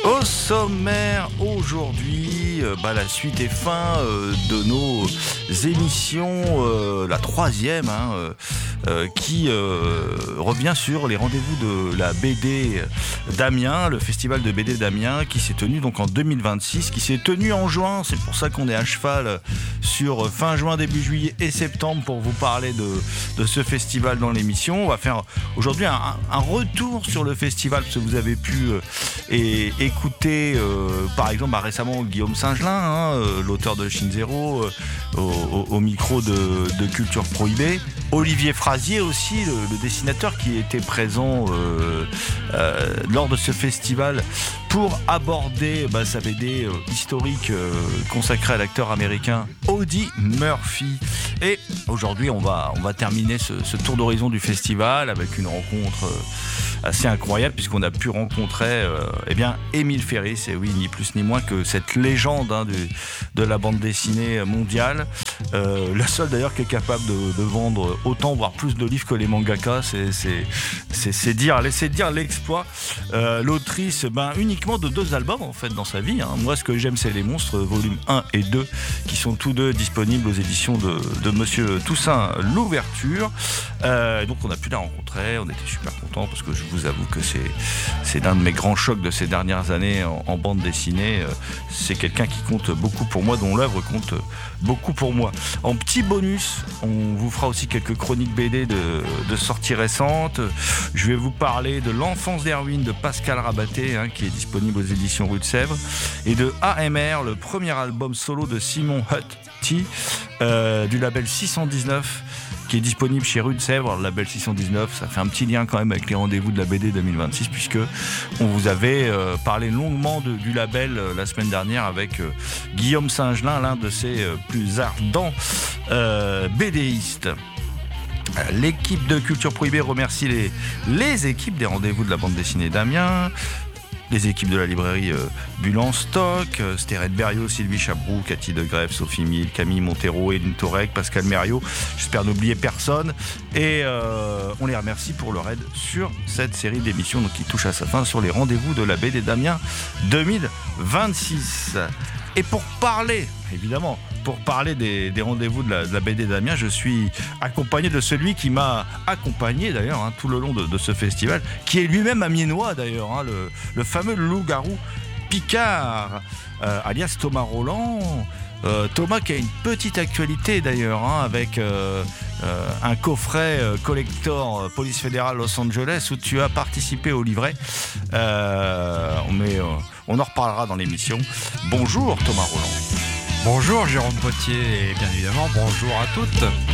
Au sommaire aujourd'hui, la suite et fin de nos émissions, la troisième, qui revient sur les rendez-vous de la BD d'Amiens, le festival de BD d'Amiens qui s'est tenu donc en 2026, qui s'est tenu en juin. C'est pour ça qu'on est à cheval sur fin juin, début juillet et septembre pour vous parler de ce festival dans l'émission. On va faire aujourd'hui un retour sur le festival, parce que vous avez pu écouter par exemple récemment Guillaume Singelin, l'auteur de Shin Zero, au micro de Culture Prohibée. Olivier Frazier aussi, le dessinateur qui était présent lors de ce festival pour aborder sa BD historique consacrée à l'acteur américain Audie Murphy. Et aujourd'hui on va terminer ce tour d'horizon du festival avec une rencontre assez incroyable, puisqu'on a pu rencontrer Émile Ferris, et oui, ni plus ni moins que cette légende de la bande dessinée mondiale, la seule d'ailleurs qui est capable de vendre autant, voire plus de livres que les mangakas. C'est dire l'exploit. L'autrice uniquement de 2 albums en fait dans sa vie, Moi ce que j'aime, c'est Les Monstres, volume 1 et 2, qui sont tous deux disponibles aux éditions de Monsieur Toussaint Louverture. Donc on a pu la rencontrer, on était super contents, parce que je vous avoue que c'est l'un de mes grands chocs de ces dernières années en bande dessinée. C'est quelqu'un qui compte beaucoup pour moi, dont l'œuvre compte beaucoup pour moi. En petit bonus, on vous fera aussi quelques chroniques BD de sorties récentes. Je vais vous parler de L'Enfance d'Erwin de Pascal Rabaté, qui est disponible aux éditions Rue de Sèvres, et de AMR, le premier album solo de Simon Hutt du label 619, qui est disponible chez Rue de Sèvres. Le label 619, ça fait un petit lien quand même avec les rendez-vous de la BD 2026, puisque on vous avait parlé longuement du label la semaine dernière avec Guillaume Singelin, l'un de ses plus ardents BDistes. L'équipe de Culture Prohibée remercie les équipes des rendez-vous de la bande dessinée d'Amiens, les équipes de la librairie Bulle en Stock, Stéphane Berriot, Sylvie Chabrou, Cathy Degrève, Sophie Mille, Camille Montero, Eline Torek, Pascal Mériot. J'espère n'oublier personne. Et on les remercie pour leur aide sur cette série d'émissions qui touche à sa fin sur les rendez-vous de la BD d'Amiens 2026. Et pour parler des rendez-vous de la BD d'Amiens, je suis accompagné de celui qui m'a accompagné d'ailleurs tout le long de ce festival, qui est lui-même amiénois d'ailleurs, le fameux loup-garou Picard, alias Thomas Roland. Thomas qui a une petite actualité d'ailleurs, avec un coffret collector Police fédérale Los Angeles où tu as participé au livret. On en reparlera dans l'émission. Bonjour Thomas Roland. Bonjour Jérôme Potier, et bien évidemment bonjour à toutes.